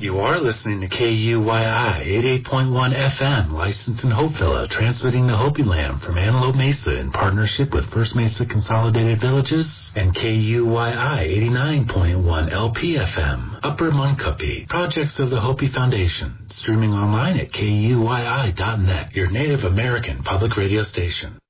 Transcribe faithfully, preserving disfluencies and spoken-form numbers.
You are listening to K U Y I eighty-eight point one F M, licensed in Hopevilla, transmitting to Hopi Land from Antelope Mesa in partnership with First Mesa Consolidated Villages and K U Y I eighty-nine point one L P F M, Upper Muncupi, projects of the Hopi Foundation, streaming online at K U Y I dot net, your Native American public radio station.